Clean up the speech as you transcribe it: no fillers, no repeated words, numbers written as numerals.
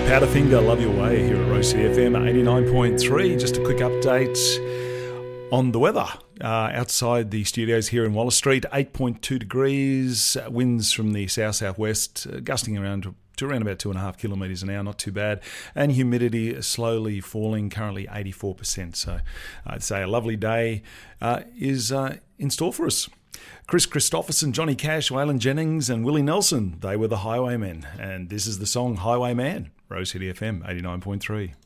Powderfinger, Love Your Way here at Rose City FM 89.3. Just a quick update on the weather. Outside the studios here in Wallace Street, 8.2 degrees, winds from the south-southwest, gusting around to around about 2.5 kilometres an hour, not too bad. And humidity slowly falling, currently 84%. So I'd say a lovely day is in store for us. Chris Christopherson, Johnny Cash, Waylon Jennings and Willie Nelson, they were the Highwaymen. And this is the song Highwayman, Rose City FM 89.3.